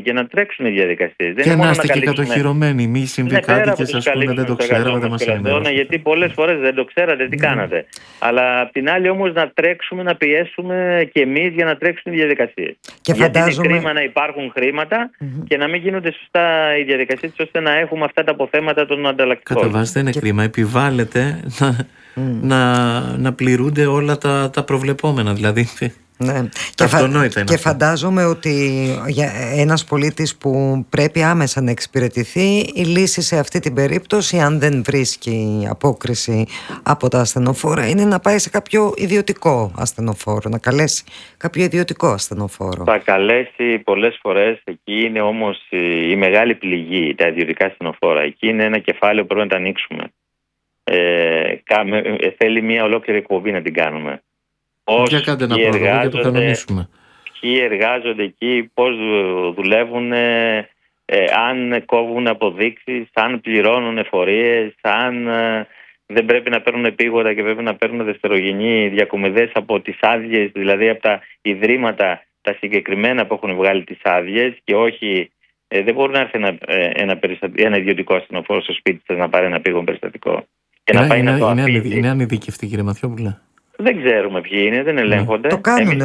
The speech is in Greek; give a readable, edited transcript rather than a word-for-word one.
και να τρέξουν οι διαδικασίες. Και να είστε και κατοχυρωμένοι, μη συμβεί κάτι και σας πούνε δεν το ξέραμε, δεν μας ενημερώσατε. Γιατί πολλές φορές δεν το ξέρατε τι κάνατε. Αλλά απ' την άλλη όμως να τρέξουμε, να πιέσουμε και εμείς για να τρέξουν οι διαδικασίες. Γιατί είναι κρίμα να υπάρχουν χρήματα και να μην γίνονται σωστά οι διαδικασίες, ώστε να έχουμε αυτά τα αποθέματα των ανταλλακτικών. Κατά βάση δεν είναι κρίμα, επιβάλλεται να πληρούνται όλα τα προβλεπόμενα, δηλαδή. Ναι. Και φαντάζομαι ότι για ένας πολίτης που πρέπει άμεσα να εξυπηρετηθεί, η λύση σε αυτή την περίπτωση, αν δεν βρίσκει απόκριση από τα ασθενοφόρα, είναι να πάει σε κάποιο ιδιωτικό ασθενοφόρο, να καλέσει κάποιο ιδιωτικό ασθενοφόρο. Θα καλέσει πολλές φορές, εκεί είναι όμως η μεγάλη πληγή, τα ιδιωτικά ασθενοφόρα. Εκεί είναι ένα κεφάλαιο που πρέπει να τα ανοίξουμε. Θέλει μια ολόκληρη εκπομπή να την κάνουμε. Για κάντε ένα πρόγραμμα και το κανονίσουμε. Ποιοι εργάζονται εκεί, πώς δουλεύουν, αν κόβουν αποδείξεις, αν πληρώνουν εφορίες, αν δεν πρέπει να παίρνουν επίγοντα και πρέπει να παίρνουν δευτερογενή διακομιδές από τις άδειες, δηλαδή από τα ιδρύματα τα συγκεκριμένα που έχουν βγάλει τις άδειες, και όχι, δεν μπορεί να έρθει ένα ιδιωτικό ασθενοφόρο στο σπίτι σας να πάρει ένα επίγον περιστατικό. Είναι ανειδικευτή, κύριε Μαθιόπουλε. Δεν ξέρουμε ποιοι είναι, δεν ελέγχονται. Το κάνουν